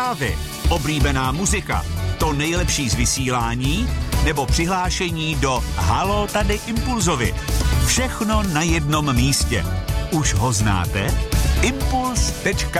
zprávy, oblíbená muzika, to nejlepší z vysílání nebo přihlášení do Haló tady Impulzovi. Všechno na jednom místě. Už ho znáte? Impuls.cz